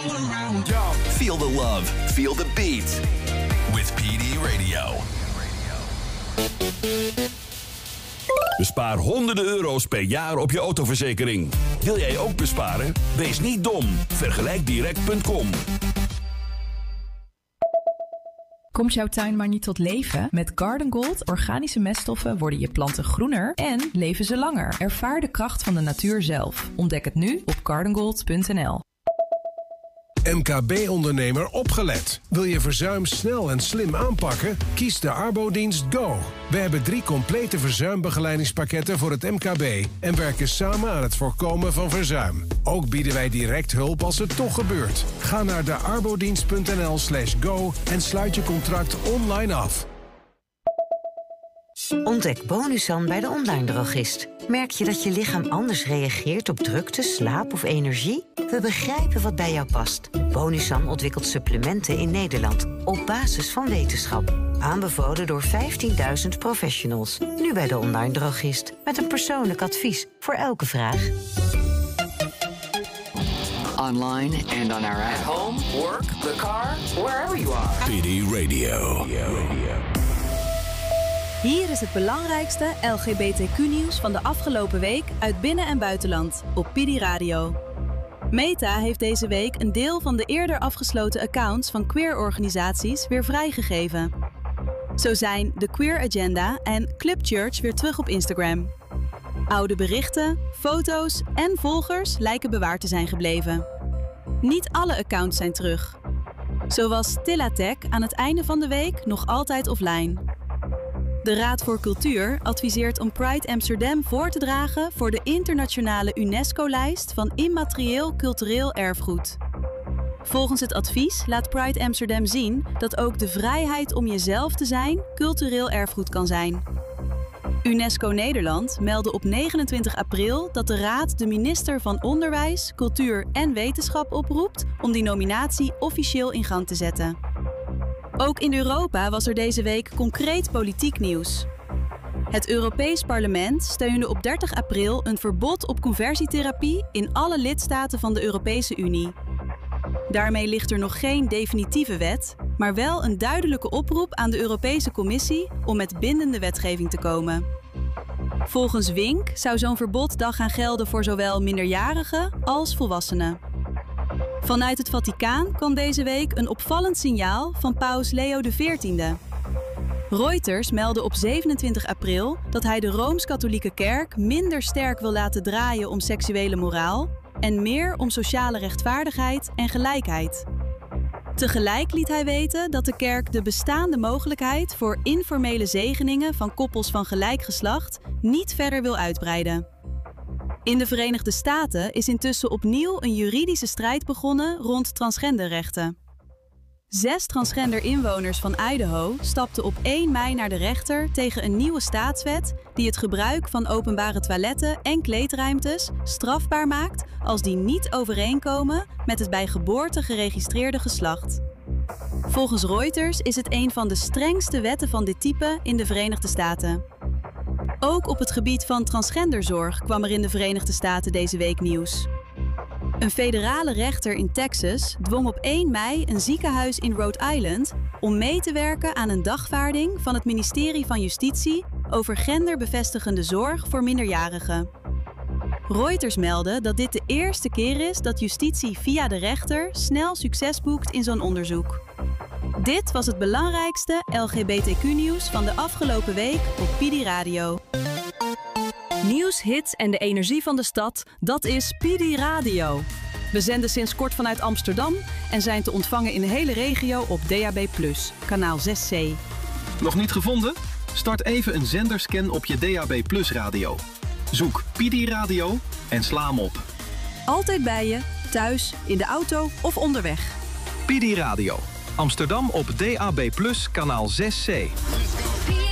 Feel the love, feel the beat. With PD Radio. Bespaar honderden euro's per jaar op je autoverzekering. Wil jij ook besparen? Wees niet dom. Vergelijkdirect.com. Komt jouw tuin maar niet tot leven? Met Garden Gold organische meststoffen worden je planten groener en leven ze langer. Ervaar de kracht van de natuur zelf. Ontdek het nu op gardengold.nl. MKB-ondernemer opgelet. Wil je verzuim snel en slim aanpakken? Kies de Arbodienst Go. We hebben 3 complete verzuimbegeleidingspakketten voor het MKB en werken samen aan het voorkomen van verzuim. Ook bieden wij direct hulp als het toch gebeurt. Ga naar de arbodienst.nl/go en sluit je contract online af. Ontdek Bonusan bij de online drogist. Merk je dat je lichaam anders reageert op drukte, slaap of energie? We begrijpen wat bij jou past. Bonusan ontwikkelt supplementen in Nederland op basis van wetenschap. Aanbevolen door 15.000 professionals. Nu bij de online drogist. Met een persoonlijk advies voor elke vraag. Online and on our app. At home, work, the car, wherever you are. PD Radio. Hier is het belangrijkste LGBTQ-nieuws van de afgelopen week uit binnen- en buitenland op PD Radio. Meta heeft deze week een deel van de eerder afgesloten accounts van queer-organisaties weer vrijgegeven. Zo zijn The Queer Agenda en Club Church weer terug op Instagram. Oude berichten, foto's en volgers lijken bewaard te zijn gebleven. Niet alle accounts zijn terug. Zo was Tillatech aan het einde van de week nog altijd offline. De Raad voor Cultuur adviseert om Pride Amsterdam voor te dragen voor de internationale UNESCO-lijst van immaterieel cultureel erfgoed. Volgens het advies laat Pride Amsterdam zien dat ook de vrijheid om jezelf te zijn cultureel erfgoed kan zijn. UNESCO Nederland meldde op 29 april dat de Raad de minister van Onderwijs, Cultuur en Wetenschap oproept om die nominatie officieel in gang te zetten. Ook in Europa was er deze week concreet politiek nieuws. Het Europees Parlement steunde op 30 april een verbod op conversietherapie in alle lidstaten van de Europese Unie. Daarmee ligt er nog geen definitieve wet, maar wel een duidelijke oproep aan de Europese Commissie om met bindende wetgeving te komen. Volgens Wink zou zo'n verbod dan gaan gelden voor zowel minderjarigen als volwassenen. Vanuit het Vaticaan kwam deze week een opvallend signaal van paus Leo XIV. Reuters meldde op 27 april dat hij de Rooms-Katholieke Kerk minder sterk wil laten draaien om seksuele moraal en meer om sociale rechtvaardigheid en gelijkheid. Tegelijk liet hij weten dat de kerk de bestaande mogelijkheid voor informele zegeningen van koppels van gelijk geslacht niet verder wil uitbreiden. In de Verenigde Staten is intussen opnieuw een juridische strijd begonnen rond transgenderrechten. 6 transgender inwoners van Idaho stapten op 1 mei naar de rechter tegen een nieuwe staatswet die het gebruik van openbare toiletten en kleedruimtes strafbaar maakt als die niet overeenkomen met het bij geboorte geregistreerde geslacht. Volgens Reuters is het een van de strengste wetten van dit type in de Verenigde Staten. Ook op het gebied van transgenderzorg kwam er in de Verenigde Staten deze week nieuws. Een federale rechter in Texas dwong op 1 mei een ziekenhuis in Rhode Island om mee te werken aan een dagvaarding van het ministerie van Justitie over genderbevestigende zorg voor minderjarigen. Reuters meldde dat dit de eerste keer is dat justitie via de rechter snel succes boekt in zo'n onderzoek. Dit was het belangrijkste LGBTQ-nieuws van de afgelopen week op PD Radio. Nieuws, hits en de energie van de stad, dat is PD Radio. We zenden sinds kort vanuit Amsterdam en zijn te ontvangen in de hele regio op DAB+, kanaal 6C. Nog niet gevonden? Start even een zenderscan op je DAB+ radio. Zoek PD Radio en sla hem op. Altijd bij je, thuis, in de auto of onderweg. PD Radio. Amsterdam op DAB+, kanaal 6C.